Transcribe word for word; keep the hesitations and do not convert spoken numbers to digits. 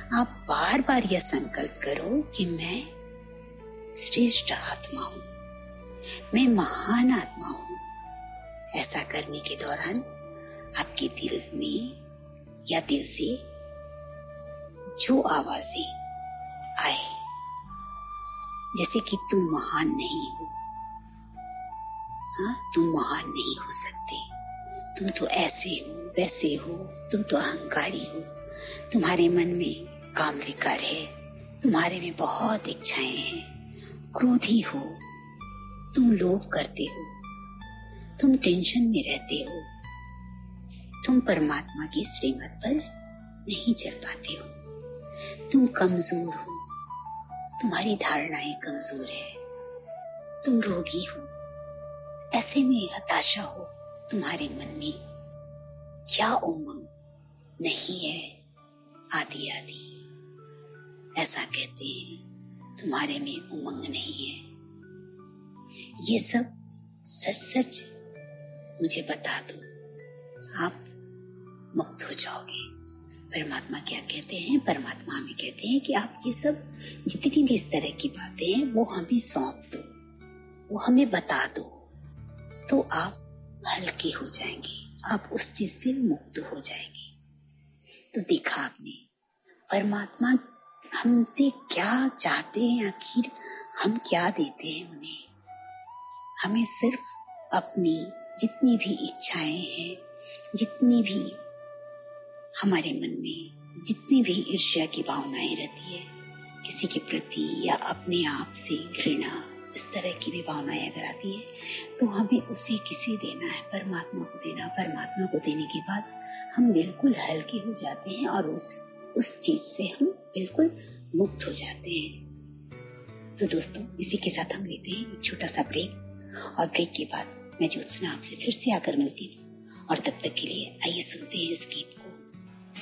आप बार बार यह संकल्प करो कि मैं श्रेष्ठ आत्मा हूं, मैं महान आत्मा हूं। ऐसा करने के दौरान आपके दिल में या दिल से जो आवाजें आए, जैसे कि तुम महान नहीं हो, हाँ तुम महान नहीं हो सकते, तुम तो ऐसे हो वैसे हो, तुम तो अहंकारी हो, तुम्हारे मन में काम विकार है, तुम्हारे में बहुत इच्छाएं हैं, क्रोधी हो, तुम लोभ करते हो, तुम टेंशन में रहते हो, तुम परमात्मा की श्रीमत पर नहीं चल पाते हो, तुम कमजोर हो, तुम्हारी धारणाएं कमजोर है, तुम रोगी हो, ऐसे में हताशा हो, तुम्हारे मन में क्या उमंग नहीं है, आदि आदि। ऐसा कहते हैं तुम्हारे में उमंग नहीं है। ये सब सच सच मुझे बता दो, आप मुक्त हो जाओगे। परमात्मा क्या कहते हैं? परमात्मा हमें कहते हैं कि आप ये सब जितनी भी इस तरह की बातें हैं वो हमें सौंप दो, वो हमें बता दो, तो आप हल्के हो जाएंगे, आप उस चीज से मुक्त हो जाएंगे। तो देखा आपने परमात्मा हमसे क्या चाहते हैं, आखिर हम क्या देते हैं उन्हें। हमें सिर्फ अपनी जितनी भी इच्छाएं हैं, जितनी भी हमारे मन में जितनी भी ईर्ष्या की भावनाएं रहती है किसी के प्रति या अपने आप से घृणा, इस तरह की भी भावनाएं अगर आती है तो हमें उसे किसे देना है? परमात्मा को देना। परमात्मा को देने के बाद हम बिल्कुल हल्के हो जाते हैं और उस उस चीज से हम बिल्कुल मुक्त हो जाते हैं। तो दोस्तों, इसी के साथ हम लेते हैं एक छोटा सा ब्रेक, और ब्रेक के बाद मैं ज्योत्सना आपसे फिर से आकर मिलती हूँ। और तब तक के लिए आइए सुनते हैं इस गीत को।